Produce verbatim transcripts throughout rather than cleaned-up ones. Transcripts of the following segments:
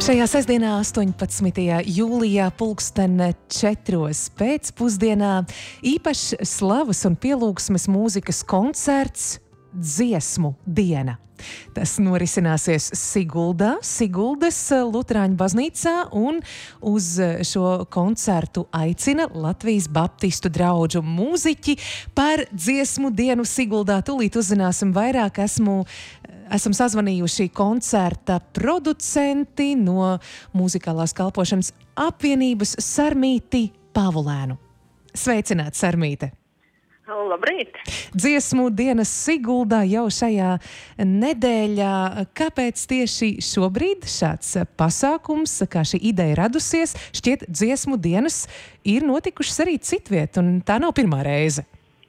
Šajā sestdienā, astoņpadsmitajā jūlijā, pulksten četros pēcpusdienā, īpašs slavas un pielūgsmes mūzikas koncerts Dziesmu diena. Tas norisināsies Siguldā, Siguldas Luterāņu baznīcā, un uz šo koncertu aicina Latvijas baptistu draudžu mūziķi. Par Dziesmu dienu Siguldā tūlīt uzzināsim vairāk. Esmu, esam sazvanījuši koncerta producenti no Mūzikālās kalpošanas apvienības Sarmīti Pavulēnu. Sveicināti, Sarmīte! Labrīt! Dziesmu dienas Siguldā jau šajā nedēļā. Kāpēc tieši šobrīd šāds pasākums, kā šī ideja radusies? Šķiet, dziesmu dienas ir notikušas arī citviet, un tā nav pirmā reize.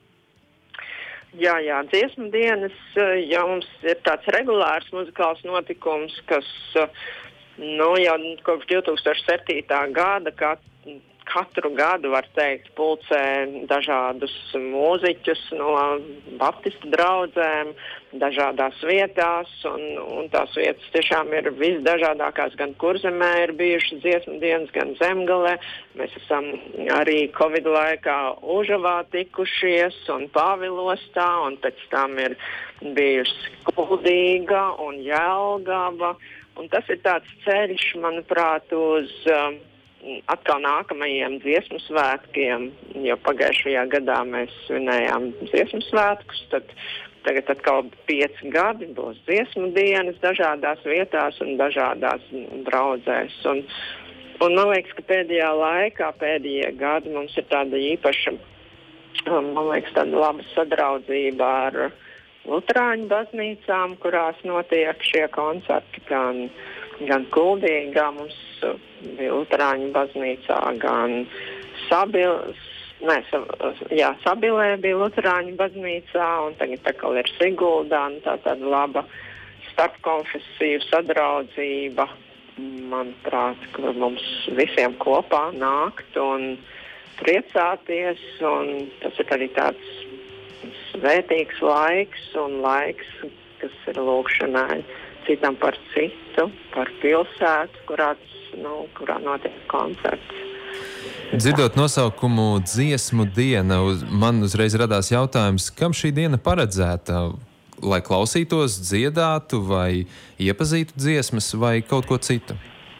Jā, jā, dziesmu dienas jau mums ir tāds regulārs muzikāls notikums, kas nu, jau kopš divi tūkstoši septītā gada, kā katru gadu, var teikt, pulcē dažādus mūziķus no baptistu draudzēm, dažādās vietās, un, un tās vietas tiešām ir visdažādākās, gan Kurzemē ir bijušas dziesmu dienas, gan Zemgalē. Mēs esam arī Covid laikā Užavā tikušies un Pāvilostā, un pēc tam ir bijusi Kuldīga un Jelgava, un tas ir tāds ceļš, manuprāt, uz um, atkal nākamajiem dziesmu svētkiem, jo pagājušajā gadā mēs svinējām dziesmu svētkus, tad tagad atkal pieci gadi būs dziesmu dienas dažādās vietās un dažādās draudzēs. Un, un man liekas, ka pēdējā laikā, pēdējie gadi mums ir tāda īpaša, man liekas, tāda laba sadraudzība ar Luterāņu baznīcām, kurās notiek šie koncerti, gan gan Kuldīgā mums bija Luterāņu baznīcā, gan Sabil, ne, jā, Sabilē bija Luterāņu baznīcā, un tagad atkal ir Siguldā, un tā tāda laba starpkonfesiju sadraudzība, manuprāt, kur mums visiem kopā nākt un priecāties, un tas ir arī tāds svētīgs laiks un laiks, kas ir lūgšanai citam par citu, par pilsētu, kurā, nu, kurā notiek koncerts. Dzirdot nosaukumu Dziesmu diena, uz, man uzreiz radās jautājums, kam šī diena paredzēta? Lai klausītos, dziedātu vai iepazītu dziesmas vai kaut ko citu?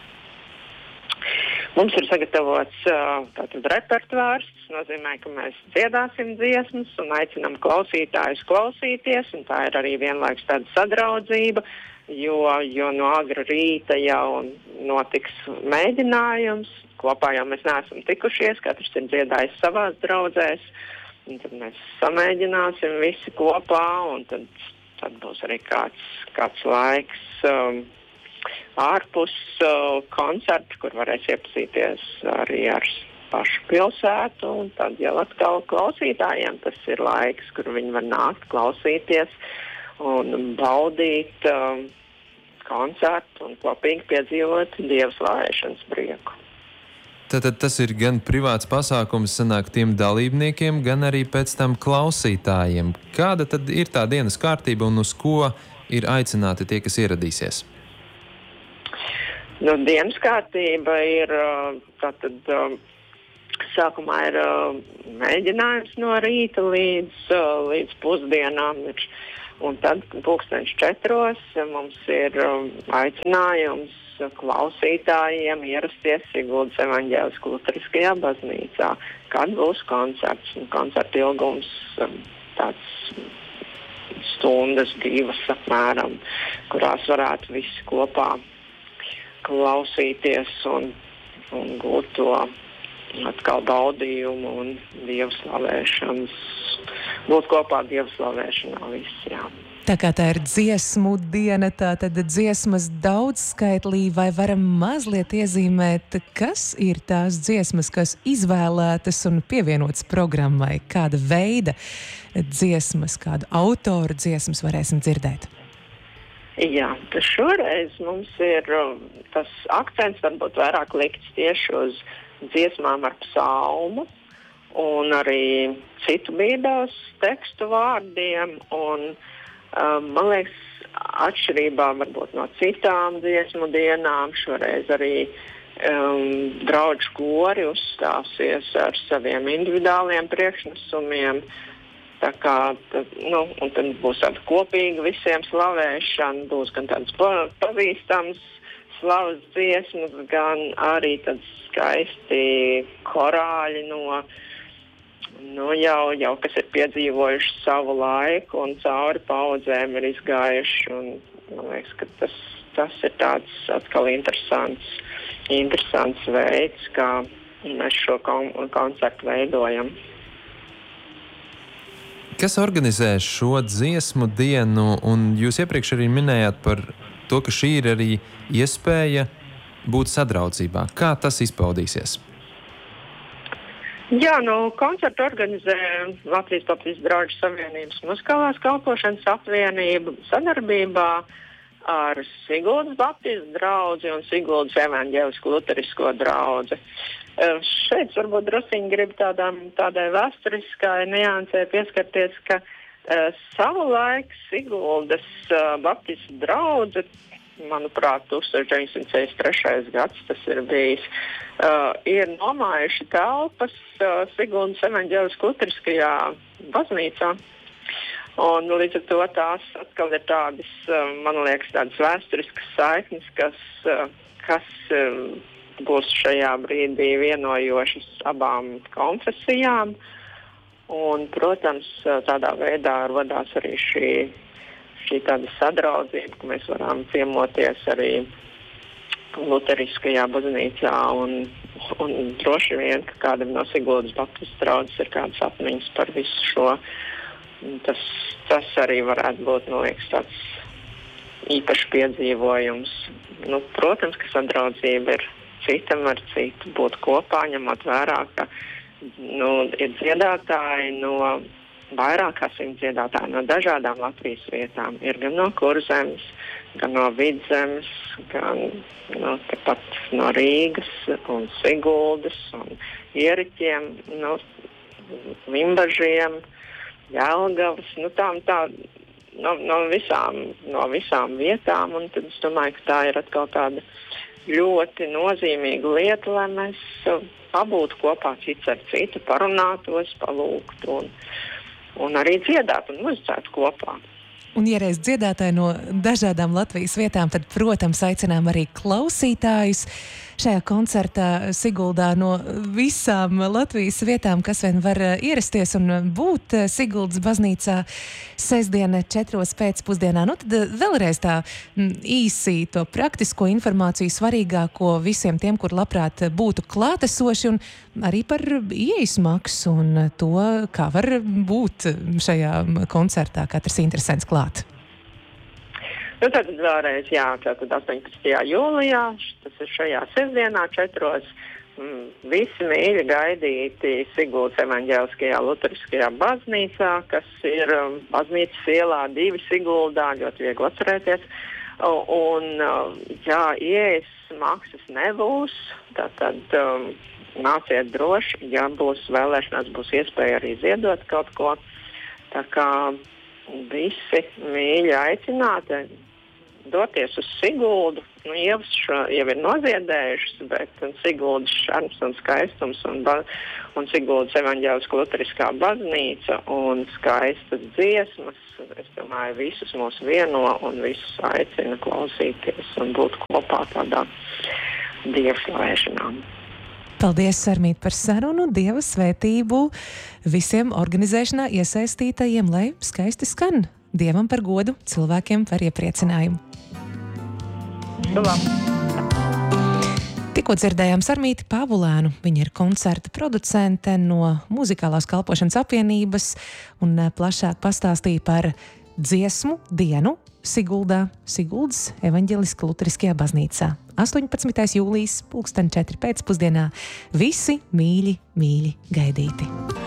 Mums ir sagatavots tātad repertuārs, tas nozīmē, ka mēs dziedāsim dziesmas un aicinām klausītājus klausīties, un tā ir arī vienlaikus tāda sadraudzība, jo, jo no agra rīta jau notiks mēģinājums, kopā jau mēs neesam tikušies, katrs ir dziedājis savās draudzēs, un tad mēs samēģināsim visi kopā, un tad, tad būs arī kāds, kāds laiks um, ārpus uh, koncerta, kur varēs iepazīties arī ar pašu pilsētu, un tad jau atkal klausītājiem tas ir laiks, kur viņi var nākt, klausīties un baudīt um, koncertu un kopīgi piedzīvot Dieva slavēšanas prieku. Tātad tas ir gan privāts pasākums sanāk tiem dalībniekiem, gan arī pēc tam klausītājiem. Kāda tad ir tā dienas kārtība un uz ko ir aicināti tie, kas ieradīsies? Nu, dienas kārtība ir tātad sākumā ir mēģinājums no rīta līdz, līdz pusdienām, ir, un tad pulksteņš četros mums ir aicinājums klausītājiem ierasties Siguldas evaņģēliskā luteriskajā baznīcā, kad būs koncerts, un koncerta ilgums tāds stundas, divas apmēram, kurās varētu visi kopā klausīties un, un gūt to atkal baudījumu un Dieva slavēšanas, būt kopā Dieva slavēšanā visi, jā. Tā kā tā ir dziesmu diena, tā tad dziesmas daudzskaitlī, vai varam mazliet iezīmēt, kas ir tās dziesmas, kas izvēlētas un pievienotas programmai, kāda veida dziesmas, kādu autoru dziesmas varēsim dzirdēt? Jā, tas šoreiz mums ir tas akcents varbūt vairāk likts tieši uz dziesmām ar psalmu un arī citu bībeles tekstu vārdiem, un Man liekas, atšķirībā varbūt no citām dziesmu dienām, šoreiz arī um, draugu kori uzstāsies ar saviem individuāliem priekšnesumiem. Tā kā, tad, nu, un tad būs tāda kopīga visiem slavēšana, būs gan tādas pazīstamas slavas dziesmas, gan arī tāds skaisti korāļi no, nu, jau, jau, kas ir piedzīvojuši savu laiku un cauri paudzēm ir izgājuši. Un, man liekas, ka tas, tas ir tāds atkal interesants, interesants veids, kā mēs šo kon- koncertu veidojam. Kas organizē šo dziesmu dienu, un jūs iepriekš arī minējāt par to, ka šī ir arī iespēja būt sadraudzībā. Kā tas izpaudīsies? Jā, nu, koncertu organizē Latvijas Baptistu draugu savienības muzikālās kalpošanas apvienība sadarbībā ar Siguldas Baptistu draugu un Siguldas evaņģēlisku luterisko draugu. Uh, šeit varbūt drusciņi grib tādām, tādai vēsturiskai niansē pieskarties, ka uh, savulaik Siguldas uh, Baptistu drauga, manuprāt, tūkstoš deviņsimt sešdesmit trešais gads tas ir bijis, uh, ir nomājuši telpas uh, Siguldas evaņģēlisku luteriskajā baznīcā. Un līdz ar to tās atkal ir tādas, uh, man liekas, tādas vēsturiskas saiknes, kas, uh, kas uh, būs šajā brīdī vienojošas abām konfesijām. Un, protams, tādā veidā radās arī šī, šī tāda sadraudzība, ka mēs varam ciemoties arī luteriskajā baznīcā. Un, un droši vien, ka kādam no Siguldas Baptistu draudzes ir kādas atmiņas par visu šo. Tas, tas arī varētu būt, man liekas, tāds īpašs piedzīvojums. Nu, protams, ka sadraudzība ir citam ar citu būt kopā, ņemot vērā, ka nu, ir dziedātāji no vairāk kā simt dziedātāji no dažādām Latvijas vietām. Ir gan no Kurzemes, gan no Vidzemes, gan nu, tepat no Rīgas un Siguldas un Ieriķiem, no Limbažiem, Jelgavas, nu tā un tā no, no, visām, no visām vietām. Un tad es domāju, ka tā ir atkal tāda ļoti nozīmīga lieta, lai mēs pabūtu kopā cits ar citu, parunātos, palūgtu un, un arī dziedātu un muzicētu kopā. Un, ja reiz dziedātāji no dažādām Latvijas vietām, tad, protams, aicinām arī klausītājus šajā koncertā Siguldā no visām Latvijas vietām, kas vien var ierasties un būt Siguldas baznīcā sestdien četros pēcpusdienā. Nu, tad vēlreiz tā īsi to praktisko informāciju svarīgāko visiem tiem, kur labprāt būtu klātesoši, un arī par ieejas maksu un to, kā var būt šajā koncertā katrs interesants klāt. Nu, tad vēlreiz, jā, tātad astoņpadsmitajā jūlijā, tas ir šajā sestdienā, četros, m, visi mīļi gaidīti Siguldas evaņģēliskajā luteriskajā baznīcā, kas ir um, baznīcas ielā divi Siguldā, ļoti viegli atcerēties. Un, jā, ieejas maksas nebūs, tātad um, nāciet droši, ja būs vēlēšanās, būs iespēja arī ziedot kaut ko. Tā kā visi mīļi aicināti doties uz Siguldu. Nu, Ievas šo jau ir noziedējušas, bet Siguldas šarms un skaistums un, ba- un Siguldas evaņģēliskā luteriskā baznīca un skaistas dziesmas, es domāju, visus mūs vieno un visus aicina klausīties un būt kopā tādā dievslavēšanā. Paldies, Sarmīt, par sarunu, Dieva svētību visiem organizēšanā iesaistītajiem, lai skaisti skan. Dievam par godu, cilvēkiem par iepriecinājumu. Tikko dzirdējām Sarmīti Pāvulēnu. Viņa ir koncerta producente no Muzikālās kalpošanas apvienības un plašāk pastāstīja par dziesmu dienu Siguldā, Siguldas evaņģeliskā luteriskajā baznīcā. astoņpadsmitais jūlijas, pulksten četri pēcpusdienā. Visi mīļi, mīļi gaidīti.